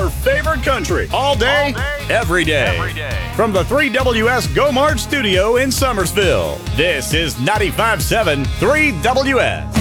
favorite country all day, every day. From the 3WS Go Mart studio in Summersville, this is 95.7 3WS.